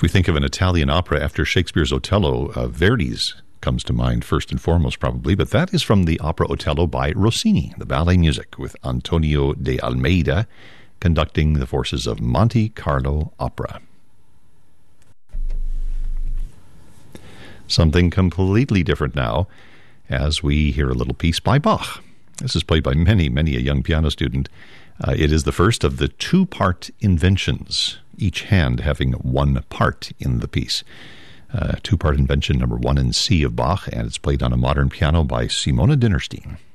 If we think of an Italian opera after Shakespeare's Otello, Verdi's comes to mind first and foremost probably, but that is from the opera Otello by Rossini, the ballet music, with Antonio de Almeida conducting the forces of Monte Carlo Opera. Something completely different now as we hear a little piece by Bach. This is played by many a young piano student. It is the first of the two-part inventions, each hand having one part in the piece. Two-part invention number 1 in C of Bach, and it's played on a modern piano by Simona Dinnerstein.